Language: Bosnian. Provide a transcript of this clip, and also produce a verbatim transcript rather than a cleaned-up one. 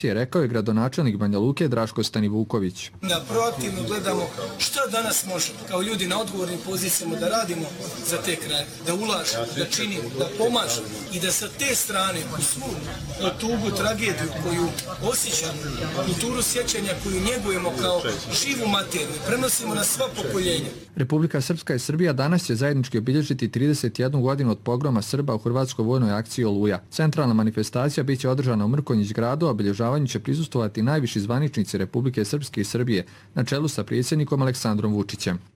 rekao je gradonačelnik Banja Luke Draško Stanivuković. Da proaktivno gledamo šta danas možemo kao ljudi na odgovornim pozicijama da radimo za te kraje, da ulažemo, da činimo, da pomažemo i da sa te strane u svu tugu, tragediju koju osjećamo, kulturu sjećanja koju njegujemo kao živu materiju, prenosimo na sva pokoljenja. Republika Srpska i Srbija danas će zajednički obilježiti trideset jednu godinu od pogroma Srba u hrvatskoj vojnoj akciji Oluja. Centralna manifestacija biće održana u Mrkonjić gradu, a obilježavanju će prisustvovati najviši zvaničnici Republike Srpske i Srbije na čelu sa predsjednikom Aleksandrom Vučićem.